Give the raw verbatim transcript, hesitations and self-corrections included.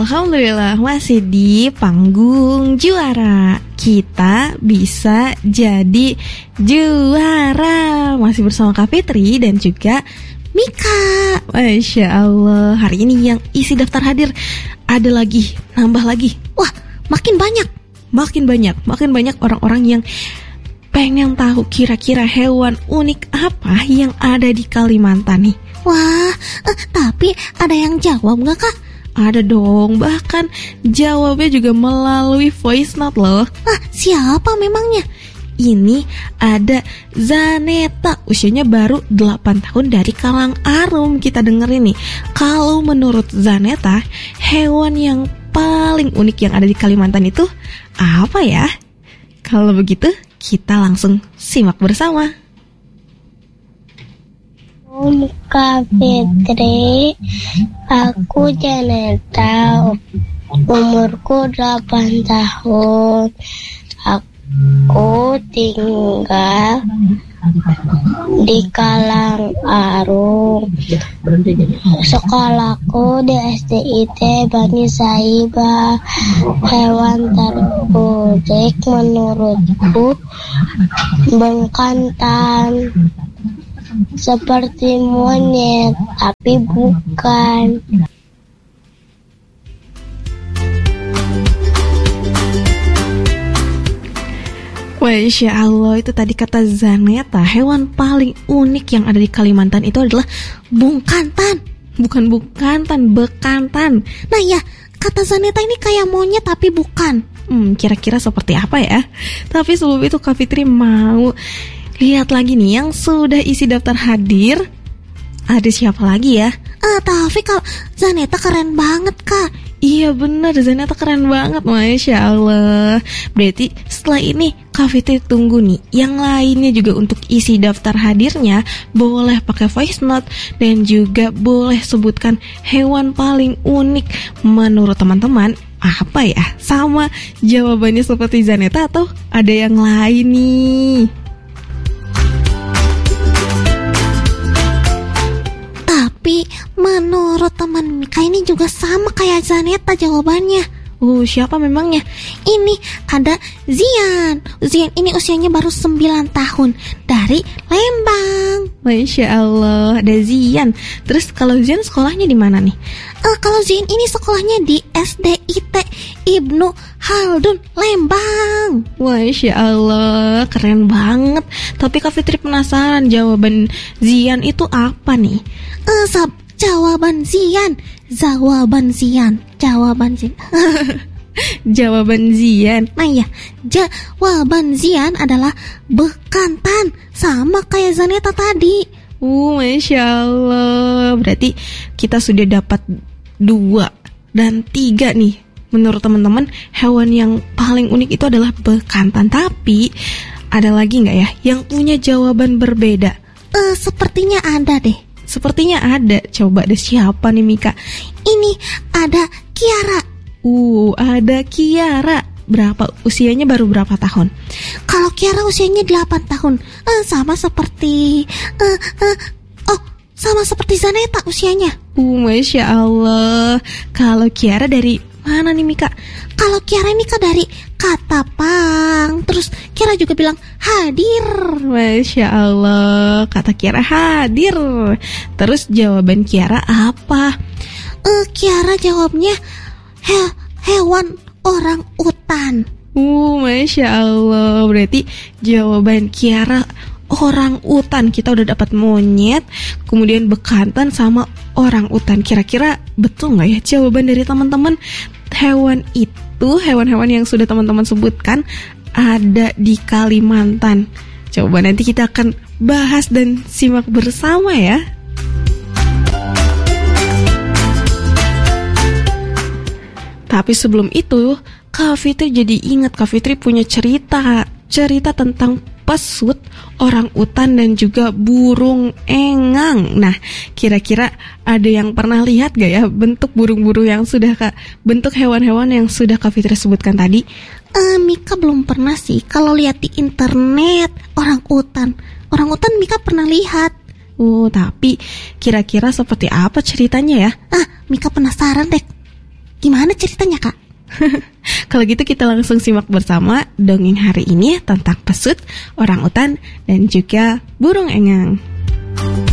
Alhamdulillah masih di panggung juara. Kita bisa jadi juara. Masih bersama Kak Fitri dan juga Mika. Masya Allah. Hari ini yang isi daftar hadir ada lagi, nambah lagi. Wah, makin banyak, makin banyak, makin banyak orang-orang yang pengen tahu kira-kira hewan unik apa yang ada di Kalimantan nih. Wah, eh, tapi ada yang jawab gak Kak? Ada dong, bahkan jawabnya juga melalui voice note loh. Ah, siapa memangnya? Ini ada Zaneta, usianya baru delapan tahun dari Kalang Arum. Kita dengerin nih, kalau menurut Zaneta, hewan yang paling unik yang ada di Kalimantan itu apa ya? Kalau begitu, kita langsung simak bersama. Om Kak Fitri, aku Janeta, umurku delapan tahun. Aku tinggal di Kalang Arum. Sekolahku di S D I T Bani Saibah. Hewan terunik menurutku bengkantan. Seperti monyet, tapi bukan. Masya Allah, itu tadi kata Zaneta. Hewan paling unik yang ada di Kalimantan itu adalah bungkantan. Bukan bungkantan, bekantan. Nah ya, kata Zaneta ini kayak monyet tapi bukan. Hmm, kira-kira seperti apa ya? Tapi sebelum itu Kak Fitri mau lihat lagi nih yang sudah isi daftar hadir. Ada siapa lagi ya? Ah, tapi kalau Zaneta keren banget Kak. Iya benar, Zaneta keren banget, Masya Allah. Berarti setelah ini Kak Fitri tunggu nih yang lainnya juga untuk isi daftar hadirnya. Boleh pakai voice note dan juga boleh sebutkan hewan paling unik menurut teman-teman apa ya? Sama jawabannya seperti Zaneta atau ada yang lain nih? Tapi menurut teman Mika ini juga sama kayak Zaneta jawabannya. Oh, siapa memangnya? Ini ada Zian. Zian ini usianya baru sembilan tahun dari Lembang. Masya Allah, ada Zian. Terus kalau Zian sekolahnya di mana nih? Uh, kalau Zian ini sekolahnya di S D I T Ibnu Haldun Lembang. Masya Allah, keren banget. Tapi Kak Fitri penasaran jawaban Zian itu apa nih? Uh, sab- jawaban Zian, jawaban Zian, jawaban Zian. Jawaban Zian. Nah ya, jawaban Zian adalah bekantan, sama kayak Zaneta tadi. Uh, Masya Allah. Berarti kita sudah dapat dua dan tiga nih. Menurut teman-teman, hewan yang paling unik itu adalah bekantan. Tapi ada lagi nggak ya yang punya jawaban berbeda? Uh, sepertinya ada deh. Sepertinya ada. Coba deh, siapa nih Mika? Ini ada Kiara. Uh, ada Kiara. Berapa usianya, baru berapa tahun? Kalau Kiara usianya delapan tahun. Uh, sama seperti uh, uh, Oh, sama seperti Zaneta usianya. Uh, Masya Allah. Kalau Kiara dari mana nih Mika? Kalau Kiara ini kan dari Katapang. Terus Kiara juga bilang hadir. Masya Allah, kata Kiara hadir. Terus jawaban Kiara apa? Uh, Kiara jawabnya he- hewan orang utan. Uh, Masya Allah. Berarti jawaban Kiara orang utan. Kita udah dapat monyet, kemudian bekantan sama orang utan. Kira-kira betul gak ya jawaban dari teman-teman? Hewan itu, hewan-hewan yang sudah teman-teman sebutkan ada di Kalimantan. Coba nanti kita akan bahas dan simak bersama ya. Tapi sebelum itu, Kak Fitri jadi ingat Kak Fitri punya cerita. Cerita tentang pesut, orang utan dan juga burung engang. Nah, kira-kira ada yang pernah lihat gak ya bentuk burung-burung yang sudah Kak, bentuk hewan-hewan yang sudah Kak Fitri sebutkan tadi? Uh, Mika belum pernah sih. Kalau lihat di internet orang utan, orang utan Mika pernah lihat. Oh, tapi kira-kira seperti apa ceritanya ya? Ah, Mika penasaran deh. Gimana ceritanya, Kak? Kalau gitu kita langsung simak bersama dongeng hari ini tentang pesut, orangutan, dan juga burung enggang.